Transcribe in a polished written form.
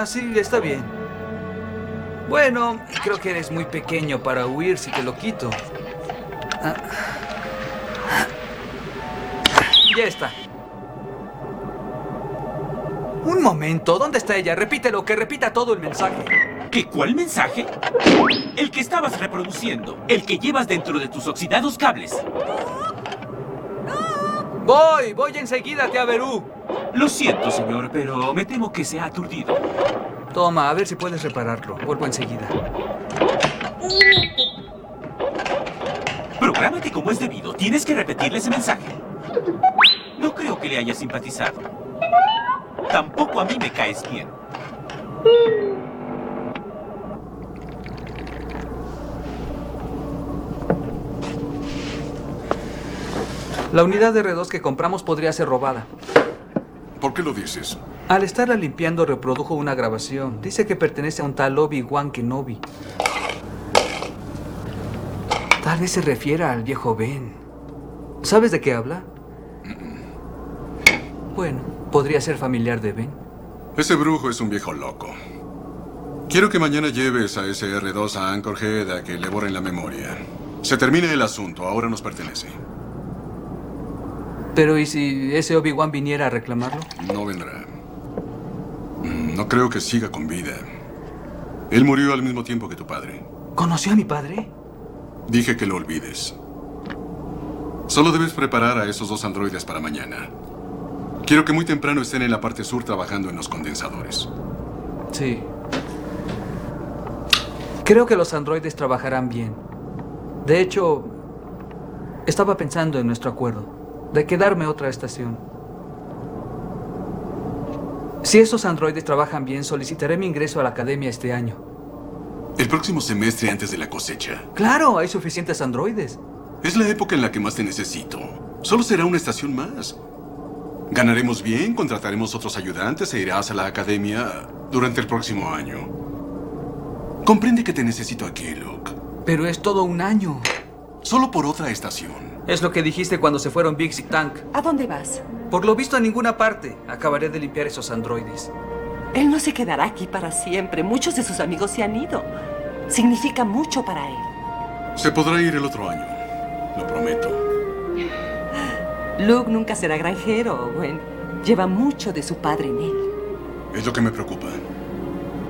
sí, está bien. Bueno, creo que eres muy pequeño para huir si te lo quito. Ya está. Un momento, ¿dónde está ella? Repítelo, que repita todo el mensaje. ¿Qué cuál mensaje? El que estabas reproduciendo, el que llevas dentro de tus oxidados cables. Voy enseguida, tía Berú. Lo siento, señor, pero me temo que se ha aturdido. Toma, a ver si puedes repararlo. Vuelvo enseguida. Prográmate como es debido. Tienes que repetirle ese mensaje. No creo que le haya simpatizado. Tampoco a mí me caes bien. La unidad de R2 que compramos podría ser robada. ¿Por qué lo dices? Al estarla limpiando reprodujo una grabación. Dice que pertenece a un tal Obi-Wan Kenobi. Tal vez se refiera al viejo Ben. ¿Sabes de qué habla? Bueno, podría ser familiar de Ben. Ese brujo es un viejo loco. Quiero que mañana lleves a ese R2 a Anchorhead a que le borren la memoria. Se termina el asunto, ahora nos pertenece. Pero ¿y si ese Obi-Wan viniera a reclamarlo? No vendrá. No creo que siga con vida. Él murió al mismo tiempo que tu padre. ¿Conoció a mi padre? Dije que lo olvides. Solo debes preparar a esos 2 androides para mañana. Quiero que muy temprano estén en la parte sur trabajando en los condensadores. Sí. Creo que los androides trabajarán bien. De hecho, estaba pensando en nuestro acuerdo de quedarme otra estación. Si esos androides trabajan bien, solicitaré mi ingreso a la academia este año. El próximo semestre antes de la cosecha. ¡Claro! Hay suficientes androides. Es la época en la que más te necesito. Solo será una estación más. Ganaremos bien, contrataremos otros ayudantes e irás a la academia durante el próximo año. Comprende que te necesito aquí, Luke. Pero es todo un año. Solo por otra estación. Es lo que dijiste cuando se fueron Biggs y Tank. ¿A dónde vas? Por lo visto a ninguna parte. Acabaré de limpiar esos androides. Él no se quedará aquí para siempre. Muchos de sus amigos se han ido. Significa mucho para él. Se podrá ir el otro año. Lo prometo. Luke nunca será granjero, Owen. Lleva mucho de su padre en él. Es lo que me preocupa.